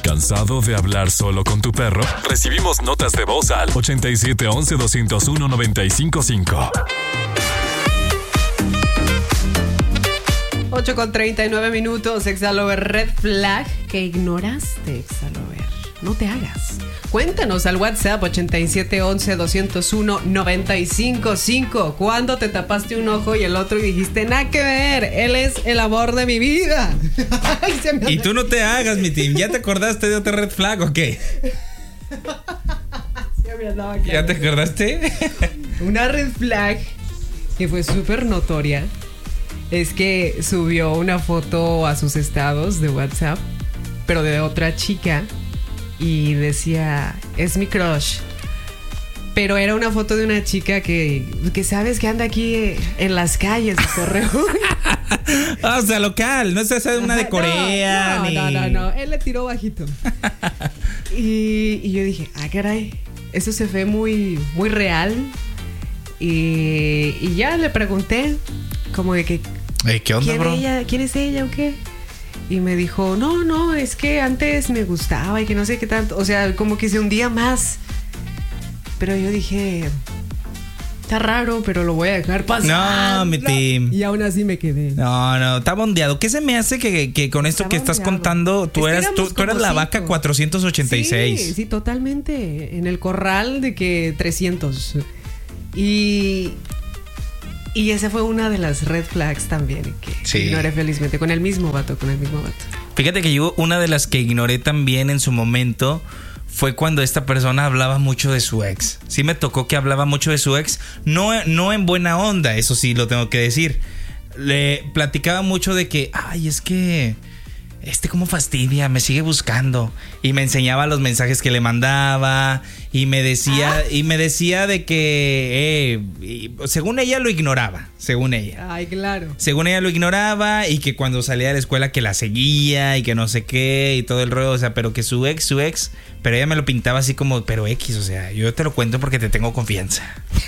¿Cansado de hablar solo con tu perro? Recibimos notas de voz al 8711-201-955. 8:39, Exalover Red Flag. ¿Qué ignoraste, Exalover? No te hagas. Cuéntanos al WhatsApp 8711-201-955. ¿Cuándo te tapaste un ojo y el otro y dijiste, nada que ver, él es el amor de mi vida? Y tú no te hagas, mi team. ¿Ya te acordaste de otra red flag o qué? ¿Ya te acordaste? Una red flag que fue súper notoria es que subió una foto a sus estados de WhatsApp, pero de otra chica, y decía, es mi crush. Pero era una foto de una chica que sabes que anda aquí en las calles de Torreón. O sea, local, no es esa de una de Corea. No, él le tiró bajito. Y yo dije, caray, eso se ve muy, muy real. Y ya le pregunté, como de que, ¿qué onda, bro? ¿Quién es ella o qué? Y me dijo, no, es que antes me gustaba y que no sé qué tanto. O sea, como que se hundía más. Pero yo dije, está raro, pero lo voy a dejar pasar. No, mi team. Y aún así me quedé. No, está bondeado. ¿Qué se me hace que con esto que estás contando, tú eras la vaca 486? Sí, totalmente. En el corral de que 300. Y esa fue una de las red flags también que ignoré felizmente con el mismo vato. Fíjate que yo una de las que ignoré también en su momento fue cuando esta persona hablaba mucho de su ex. Sí me tocó que hablaba mucho de su ex, no en buena onda, eso sí lo tengo que decir. Le platicaba mucho de que, es que cómo fastidia, me sigue buscando, y me enseñaba los mensajes que le mandaba y me decía de que según ella lo ignoraba, según ella. Ay, claro. Según ella lo ignoraba y que cuando salía de la escuela que la seguía y que no sé qué y todo el rollo, o sea, pero que su ex, pero ella me lo pintaba así como, pero X, o sea, yo te lo cuento porque te tengo confianza.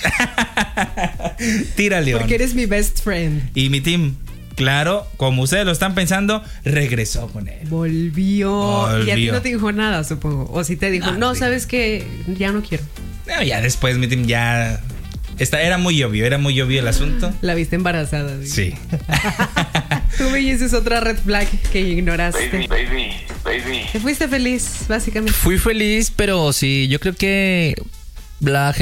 Tira, León. Porque eres mi best friend. Y mi team, claro, como ustedes lo están pensando, regresó con él. Volvió. Y a ti no te dijo nada, supongo. O si te dijo, no, ¿sabes qué? Ya no quiero. No, ya después, mi team, ya... Era muy obvio el asunto. La viste embarazada. ¿Sí? Sí. Tú me dices otra red flag que ignoraste. Baby. Te fuiste feliz, básicamente. Fui feliz, pero sí, yo creo que la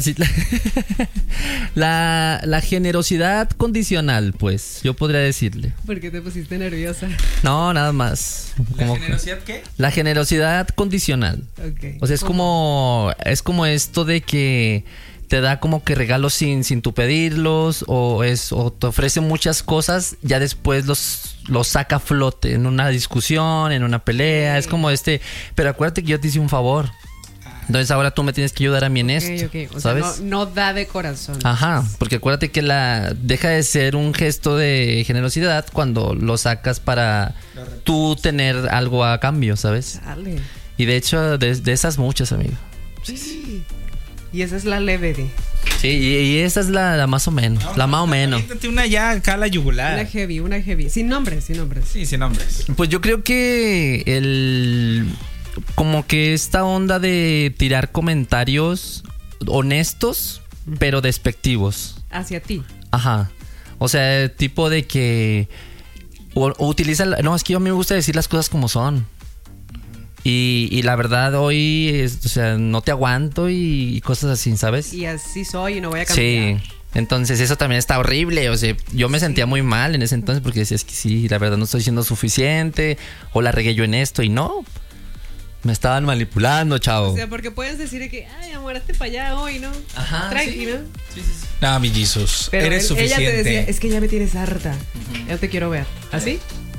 generosidad condicional, pues, yo podría decirle. ¿Por qué te pusiste nerviosa? No, nada más. ¿La generosidad qué? La generosidad condicional. Okay. O sea, es como esto de que te da como que regalos sin tú pedirlos, o te ofrece muchas cosas, ya después los saca a flote en una discusión, en una pelea. Es como pero acuérdate que yo te hice un favor. Entonces ahora tú me tienes que ayudar a mí en esto. O ¿sabes? sea, no da de corazón. Ajá, porque acuérdate que deja de ser un gesto de generosidad cuando lo sacas para tú tener algo a cambio, ¿sabes? Dale. Y de hecho, de esas muchas, amigo. Sí. Y esa es la leve de... Sí, y esa es la más o menos. La más o menos. Una ya acá la yugular. Una heavy. Sin nombres. Sí, sin nombres. Pues yo creo que como que esta onda de tirar comentarios honestos, pero despectivos. Hacia ti. Ajá. O sea, tipo de que... O utiliza... No, es que a mí me gusta decir las cosas como son. Y la verdad hoy, o sea, no te aguanto y cosas así, ¿sabes? Y así soy y no voy a cambiar. Sí, entonces eso también está horrible. O sea, yo me sentía muy mal en ese entonces porque decía, es que sí, la verdad no estoy siendo suficiente, o la regué yo en esto, y no. Me estaban manipulando, chavo. O sea, porque puedes decir que, ay, amor, hazte para allá hoy, ¿no? Ajá. Tranqui, ¿no? Sí. No, mi Jesus, pero eres suficiente. Ella te decía, es que ya me tienes harta. Ya te quiero ver. ¿Así?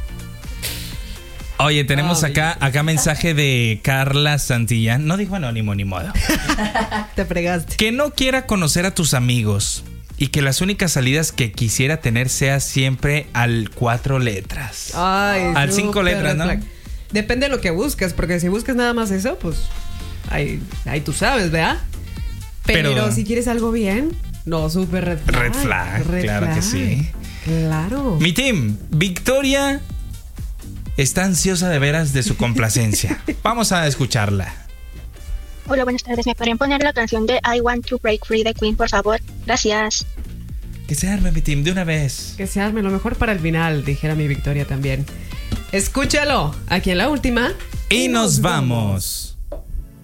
Oye, tenemos acá mensaje de Carla Santillán. No dijo anónimo ni modo. Te fregaste. Que no quiera conocer a tus amigos y que las únicas salidas que quisiera tener sea siempre al 4 letras. Ay, al 5 letras, ¿no? Depende de lo que buscas, porque si buscas nada más eso, pues ahí tú sabes, ¿verdad? Pero si quieres algo bien, no, súper red flag. Red flag, claro que sí. Claro. Mi team, Victoria está ansiosa de veras de su complacencia. Vamos a escucharla. Hola, buenas tardes. ¿Me podrían poner la canción de I Want to Break Free de Queen, por favor? Gracias. Que se arme, mi team, de una vez. Que se arme, lo mejor para el final, dijera mi Victoria también. Escúchalo, aquí en la última. Y nos vamos.